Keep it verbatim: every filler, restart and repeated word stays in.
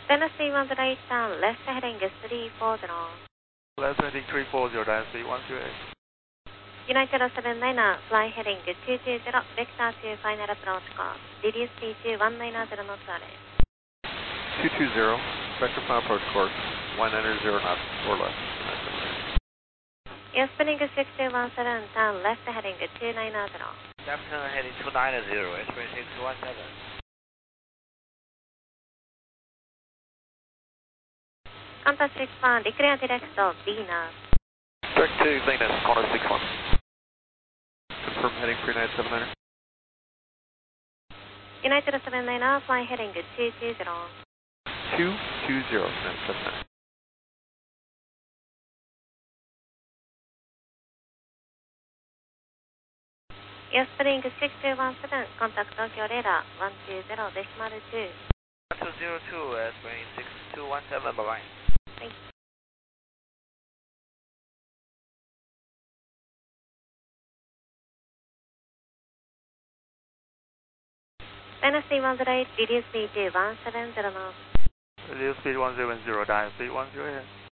Tennessee one zero eight down, left heading three four zero. Left heading three four zero, Dynasty one zero eight. United seven niner, fly heading two two zero, vector to final approach course. Reduce speed to one nine zero knots array. two two zero, vector final approach course, one nine zero knots or less. Airspeeding six two one seven, turn left heading two nine zero. Left turn heading two nine zero, airspeed six two one seven. Contact six one, declare direct Venus. Direct to Venus, corner six one. Confirm heading three nine seven niner. United seven niner, fly heading two two zero. two two zero, nine seven nine. Airspeeding six two one seven, contact Tokyo radar one two zero decimal two. one two zero two, airspeed six two one seven, bye bye. Bye. Tennessee one zero eight, reduce speed to one seven zero knots. Reduce speed one seven zero, Dynasty one zero eight.